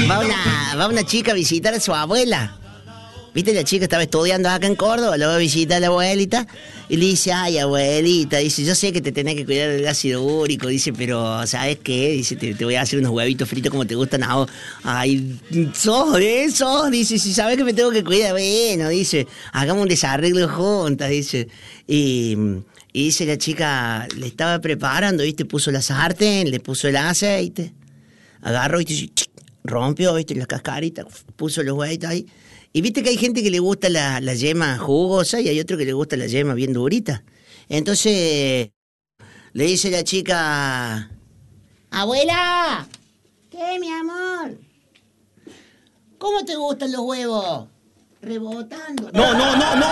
Va una chica a visitar a su abuela. ¿Viste? La chica estaba estudiando acá en Córdoba, lo va a visitar a la abuelita y le dice, ay, abuelita, dice, yo sé que te tenés que cuidar del ácido úrico, dice, pero ¿sabes qué? Dice, te voy a hacer unos huevitos fritos como te gustan a vos. Ay, sos de eso, dice, si sabes que me tengo que cuidar, bueno, dice, hagamos un desarreglo juntas, dice. Y dice la chica, le estaba preparando, ¿viste? Puso la sartén, le puso el aceite, agarró, ¿viste? Rompió, ¿viste? La cascarita, puso los huevitos ahí. Y viste que hay gente que le gusta la yema jugosa y hay otro que le gusta la yema bien durita. Entonces, le dice la chica, abuela, ¿qué, mi amor? ¿Cómo te gustan los huevos? Rebotando. No.